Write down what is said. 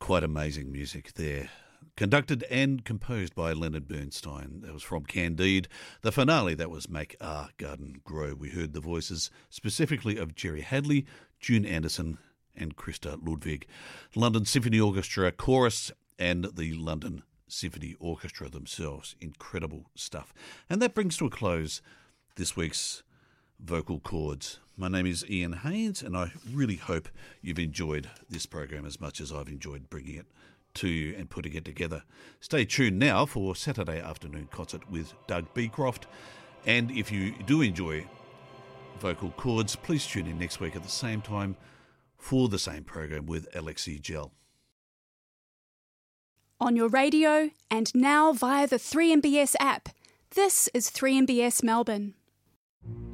Quite amazing music there. Conducted and composed by Leonard Bernstein. That was from Candide. The finale, that was Make Our Garden Grow. We heard the voices specifically of Jerry Hadley, June Anderson and Christa Ludwig. London Symphony Orchestra Chorus and the London Symphony Orchestra themselves. Incredible stuff. And that brings to a close this week's Vocal Chords. My name is Ian Haynes, and I really hope you've enjoyed this program as much as I've enjoyed bringing it to you and putting it together. Stay tuned now for Saturday afternoon concert with Doug Beecroft. And if you do enjoy Vocal Chords, please tune in next week at the same time for the same program with Alexi Gell. On your radio and now via the 3MBS app. This is 3MBS Melbourne.